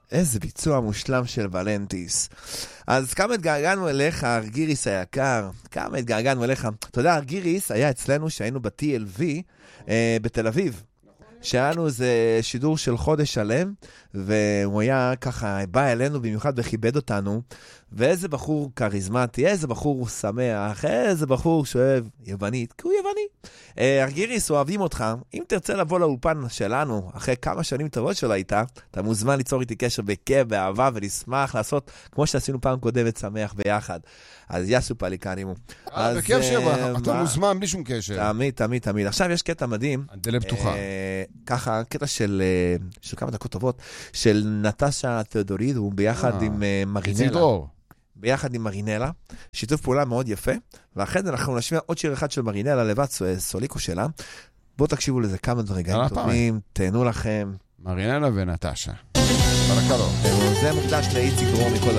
איזה ביצוע מושלם של ולנטיס. אז כמה התגעגענו אליך, ארגיריס היקר. כמה התגעגענו אליך. אתה יודע, ארגיריס היה אצלנו שהיינו ב-TLV בתל אביב. שהיינו איזה שידור של חודש שלם, והוא היה ככה, בא אלינו במיוחד וכיבד אותנו, ואיזה בחור קריזמטי, איזה בחור שמח, איזה בחור שאוהב יוונית, כי הוא יווני. ארגיריס, אוהבים אותך. אם תרצה לבוא לאולפן שלנו, אחרי כמה שנים טובות שלו איתה, אתה מוזמן ליצור איתי קשר בכיף, באהבה, ונשמח לעשות, כמו שעשינו פעם קודמת, שמח ביחד. אז יסו פליקנימו. בכיף שבא, אתה מוזמן בלי שום קשר. תמיד. עכשיו יש קטע מדהים. הדלת פתוחה. ככה, קטע של כמה דקות טובות, של נטשה תיאודורידו, ביחד עם מרינלה. ביחד עם מרינלה, שיתוף פעולה מאוד יפה, ואחרי זה אנחנו נשמיע עוד שיר אחד של מרינלה, לבד סוליקו שלה. בואו תקשיבו לזה כמה רגעים טובים, תהנו לכם. מרינלה ונטשה. ברקלו. זה מוקדש לאיציק רומי כל